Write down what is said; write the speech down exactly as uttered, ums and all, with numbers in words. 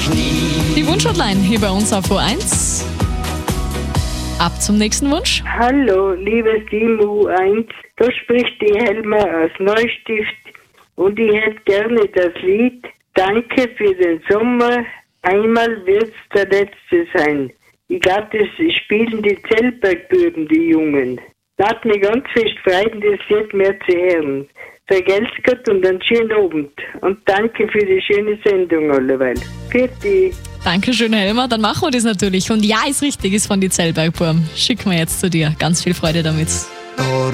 ich nie. Die Wunschhotline hier bei uns auf O eins. Ab zum nächsten Wunsch. Hallo, liebes Team U eins, da spricht die Helma aus Neustift und ich hätte gerne das Lied Danke für den Sommer, einmal wird's der letzte sein. Ich glaube, das spielen die Zellbergbürden, die Jungen. Das hat mich ganz fest freuen, das jetzt mehr zu hören. Vergelt's Gott und einen schönen Abend. Und danke für die schöne Sendung alleweil. Für die. Dankeschön, Helmer. Dann machen wir das natürlich. Und ja, ist richtig, ist von die Zellbergburm. Schicken wir jetzt zu dir. Ganz viel Freude damit.